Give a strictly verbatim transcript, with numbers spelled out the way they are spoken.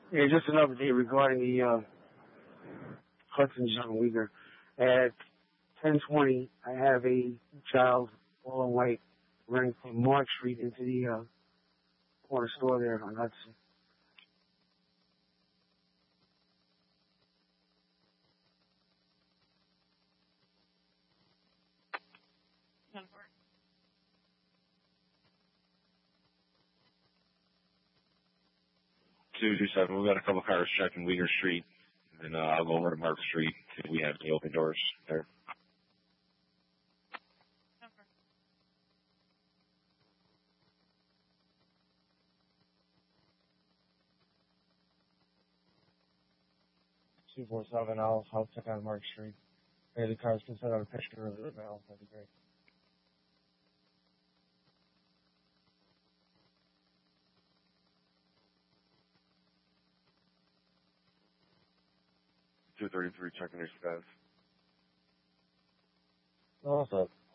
Yeah, just an update regarding the uh, Hudson Young Uyghur. At ten twenty, I have a child, all in white, running from Mark Street into the uh, corner store there on Hudson. two two seven. We've got a couple cars checking Uyghur Street, and uh, I'll go over to Mark Street see if we have any open doors there. two four seven, I'll, I'll check on Mark Street. Hey, the cars can send out a picture of it now. That'd be great. two thirty-three checking your skies. Oh, what's up?